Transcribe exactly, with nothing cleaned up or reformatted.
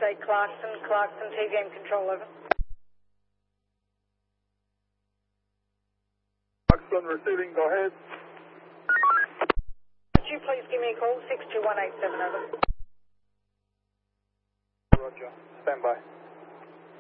eight Clarkson, Clarkson, T V M control, over. Clarkson receiving, go ahead. Could you please give me a call, six two one eight seven, over. Roger, stand by.